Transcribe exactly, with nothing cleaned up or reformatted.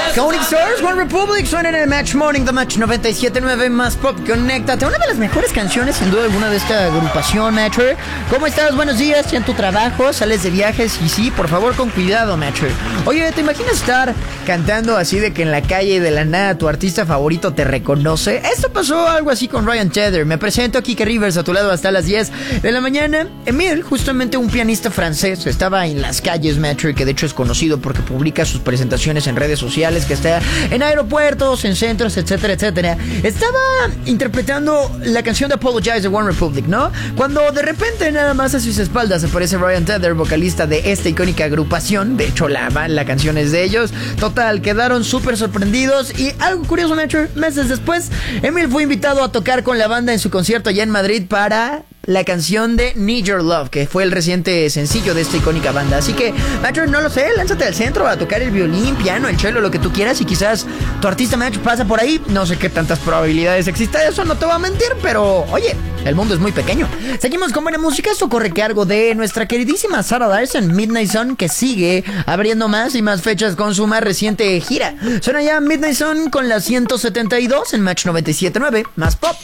Counting Stars, One Republic suenan en el Match Morning, The Match noventa y siete punto nueve más Pop. Conéctate, una de las mejores canciones sin duda alguna de esta agrupación, Matcher. ¿Cómo estás? Buenos días, ya en tu trabajo, sales de viajes y sí, por favor con cuidado, Matcher. Oye, ¿te imaginas estar cantando así de que en la calle de la nada tu artista favorito te reconoce? Esto pasó algo así con Ryan Tedder. Me presento, Kike Rivers, a tu lado hasta las diez de la mañana. Emil, justamente un pianista francés, estaba en las calles, Matcher, que de hecho es conocido porque publica sus presentaciones en redes sociales, que está en aeropuertos, en centros, etcétera, etcétera. Estaba interpretando la canción de Apologize de One Republic, ¿no? Cuando de repente nada más a sus espaldas aparece Ryan Tedder, vocalista de esta icónica agrupación. De hecho, la, la canción es de ellos. Total, quedaron súper sorprendidos. Y algo curioso, Matcher, meses después, Emil fue invitado a tocar con la banda en su concierto allá en Madrid para la canción de Need Your Love, que fue el reciente sencillo de esta icónica banda. Así que, Matcher, no lo sé, lánzate al centro a tocar el violín, piano, el cello, lo que tú quieras, y quizás tu artista, Matcher, pasa por ahí. No sé qué tantas probabilidades exista eso, no te voy a mentir, pero oye, el mundo es muy pequeño. Seguimos con buena música. Esto corre cargo de nuestra queridísima Sarah Larson, Midnight Sun, que sigue abriendo más y más fechas con su más reciente gira. Suena ya Midnight Sun con la ciento setenta y dos en Match noventa y siete punto nueve más Pop.